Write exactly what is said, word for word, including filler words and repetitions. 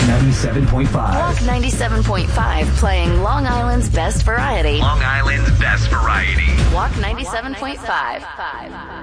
ninety-seven point five. Walk ninety-seven point five, playing Long Island's best variety. Long Island's best variety. Walk ninety-seven point five.